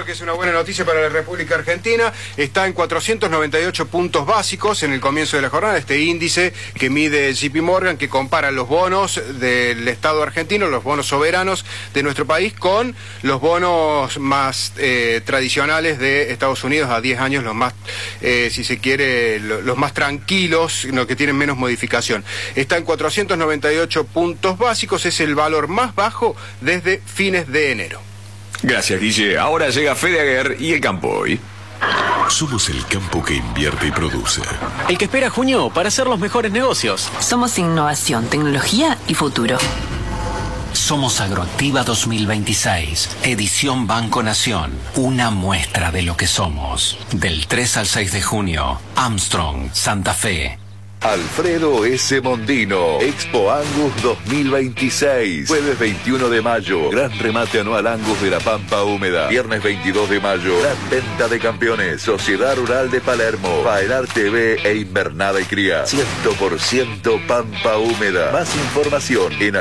que es una buena noticia para la República Argentina. Está en 498 puntos básicos en el comienzo de la jornada, este índice que mide JP Morgan, que compara los bonos del Estado argentino, los bonos soberanos de nuestro país, con los bonos más tradicionales de Estados Unidos a 10 años, los más, si se quiere, los más tranquilos, los que tienen menos modificación. Está en 498 puntos básicos, es el valor más bajo desde fines de enero. Gracias, Guille. Ahora llega Fede Aguer y el campo hoy. Somos el campo que invierte y produce. El que espera junio para hacer los mejores negocios. Somos innovación, tecnología y futuro. Somos Agroactiva 2026, edición Banco Nación. Una muestra de lo que somos. Del 3 al 6 de junio, Armstrong, Santa Fe. Alfredo S. Mondino, Expo Angus 2026. Jueves 21 de mayo, gran remate anual Angus de la Pampa Húmeda. Viernes 22 de mayo, gran venta de campeones. Sociedad Rural de Palermo, Faenar TV e Invernada y Cría. 100% Pampa Húmeda. Más información en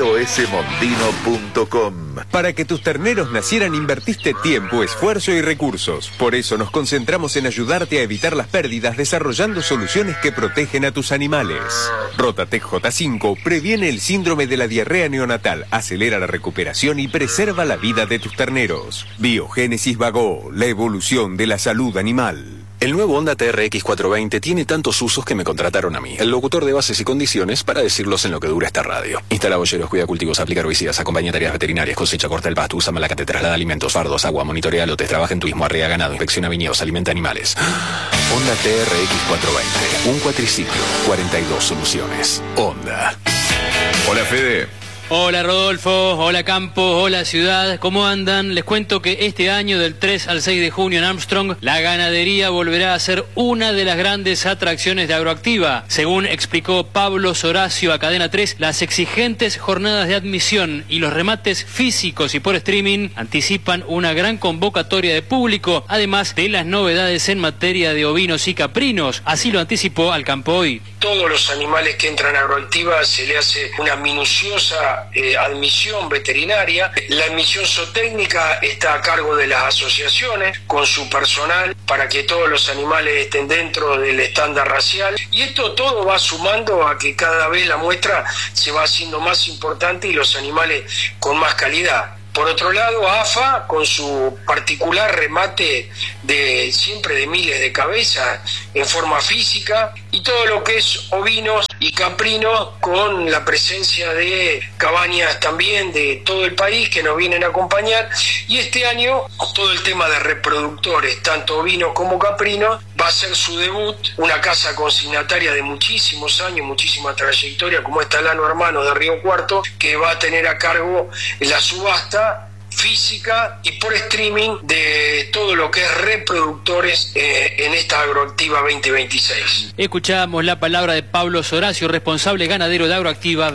alfredosmondino.com. Para que tus terneros nacieran invertiste tiempo, esfuerzo y recursos. Por eso nos concentramos en ayudarte a evitar las pérdidas desarrollando soluciones que protegen a tus animales. Rotatec J5 previene el síndrome de la diarrea neonatal, acelera la recuperación y preserva la vida de tus terneros. Biogénesis Vago, la evolución de la salud animal. El nuevo Honda TRX 420 tiene tantos usos que me contrataron a mí, el locutor de bases y condiciones, para decirlos en lo que dura esta radio. Instala bolleros, cuida cultivos, aplica herbicidas, acompaña tareas veterinarias, cosecha, corta el pasto, usa malacate, traslada alimentos, fardos, agua, monitorea lotes, trabaja en turismo, arrea ganado, inspecciona viñedos, alimenta animales. Honda TRX 420, un cuatriciclo, 42 soluciones. Honda. Hola, Fede. Hola Rodolfo, hola Campo, hola Ciudad, ¿cómo andan? Les cuento que este año del 3 al 6 de junio en Armstrong, la ganadería volverá a ser una de las grandes atracciones de Agroactiva. Según explicó Pablo Soracio a Cadena 3, las exigentes jornadas de admisión y los remates físicos y por streaming anticipan una gran convocatoria de público, además de las novedades en materia de ovinos y caprinos. Así lo anticipó al Campo hoy. Todos los animales que entran a Agroactiva se le hace una minuciosa admisión veterinaria. La admisión zootécnica está a cargo de las asociaciones con su personal para que todos los animales estén dentro del estándar racial, y esto todo va sumando a que cada vez la muestra se va haciendo más importante y los animales con más calidad. Por otro lado, AFA, con su particular remate de siempre de miles de cabezas en forma física, y todo lo que es ovinos y caprinos, con la presencia de cabañas también de todo el país que nos vienen a acompañar. Y este año todo el tema de reproductores, tanto ovinos como caprinos, va a ser su debut, una casa consignataria de muchísimos años, muchísima trayectoria, como es Talano Hermano de Río Cuarto, que va a tener a cargo la subasta física y por streaming de todo lo que es reproductores en esta Agroactiva 2026. Escuchamos la palabra de Pablo Soracio, responsable ganadero de Agroactiva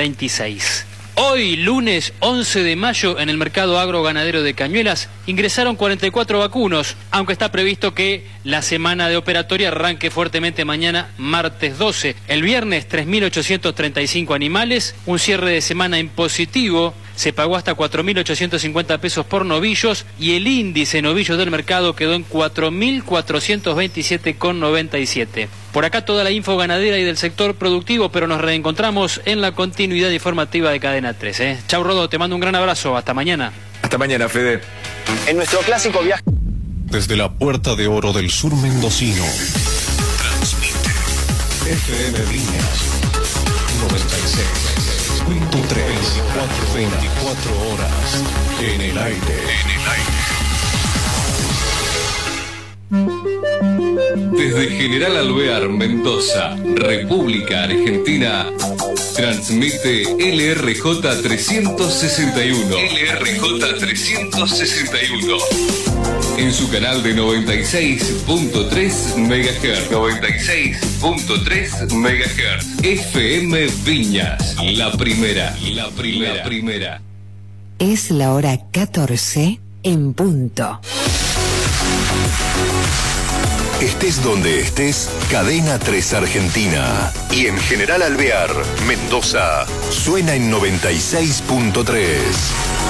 2026. Hoy, lunes 11 de mayo, en el mercado agroganadero de Cañuelas, ingresaron 44 vacunos, aunque está previsto que la semana de operatoria arranque fuertemente mañana, martes 12. El viernes, 3.835 animales, un cierre de semana en positivo, se pagó hasta 4.850 pesos por novillos y el índice novillos del mercado quedó en 4.427,97. Por acá toda la info ganadera y del sector productivo, pero nos reencontramos en la continuidad informativa de Cadena 3. Chau Rodo, te mando un gran abrazo, hasta mañana. Hasta mañana, Fede. En nuestro clásico viaje Desde la Puerta de Oro del sur mendocino, transmite FM Viñas 96.3, 24 horas en el aire. Desde General Alvear, Mendoza, República Argentina, transmite LRJ 361. LRJ 361. En su canal de 96.3 MHz. 96.3 MHz. FM Viñas, la primera. Es la hora 14 en punto. Estés donde estés, Cadena 3 Argentina. Y en General Alvear, Mendoza, suena en 96.3.